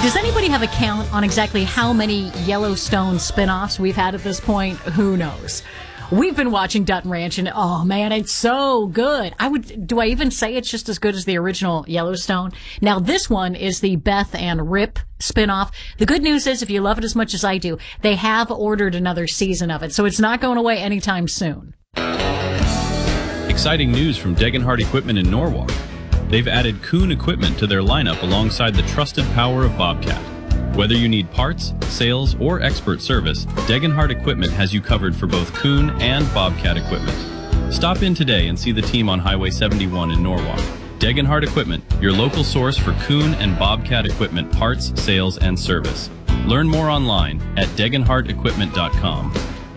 Does anybody have a count on exactly how many Yellowstone spinoffs we've had at this point? Who knows? We've been watching Dutton Ranch, and oh man, it's so good. Do I even say it's just as good as the original Yellowstone? Now, this one is the Beth and Rip spinoff. The good news is, if you love it as much as I do, they have ordered another season of it, so it's not going away anytime soon. Exciting news from Degenhardt Equipment in Norwalk. They've added Kuhn equipment to their lineup alongside the trusted power of Bobcat. Whether you need parts, sales, or expert service, Degenhardt Equipment has you covered for both Kuhn and Bobcat equipment. Stop in today and see the team on Highway 71 in Norwalk. Degenhardt Equipment, your local source for Kuhn and Bobcat equipment parts, sales, and service. Learn more online at degenhardtequipment.com.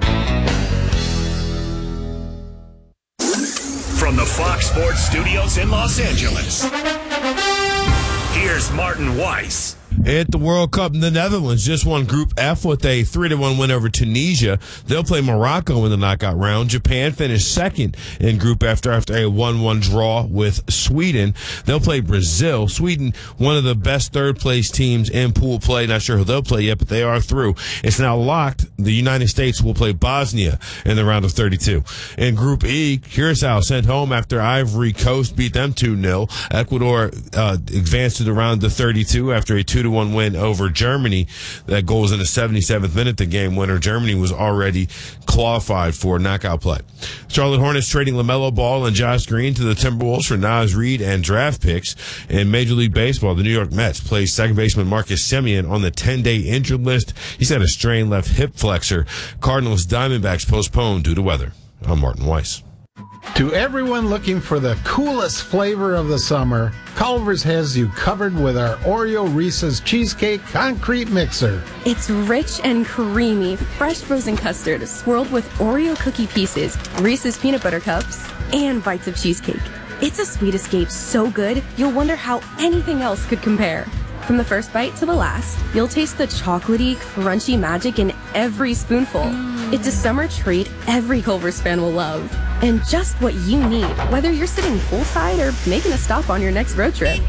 From the Fox Sports Studios in Los Angeles, here's Martin Weiss. At the World Cup, the Netherlands just won Group F with a 3-1 win over Tunisia. They'll play Morocco in the knockout round. Japan finished second in Group F after a 1-1 draw with Sweden. They'll play Brazil. Sweden, one of the best third-place teams in pool play. Not sure who they'll play yet, but they are through. It's now locked. The United States will play Bosnia in the round of 32. In Group E, Curacao sent home after Ivory Coast beat them 2-0. Ecuador advanced to the round of 32 after a 2-1 win over Germany. That goal was in the 77th minute, the game winner. Germany was already qualified for knockout play. Charlotte Hornets trading LaMelo Ball and Josh Green to the Timberwolves for Naz Reid and draft picks. In Major League Baseball, the New York Mets placed second baseman Marcus Semien on the 10-day injured list. He's had a strained left hip flexor. Cardinals Diamondbacks postponed due to weather. I'm Martin Weiss. To everyone looking for the coolest flavor of the summer, Culver's has you covered with our Oreo Reese's Cheesecake Concrete Mixer. It's rich and creamy, fresh frozen custard swirled with Oreo cookie pieces, Reese's peanut butter cups, and bites of cheesecake. It's a sweet escape so good, you'll wonder how anything else could compare. From the first bite to the last, you'll taste the chocolatey, crunchy magic in every spoonful. It's a summer treat every Culver's fan will love. And just what you need, whether you're sitting poolside or making a stop on your next road trip.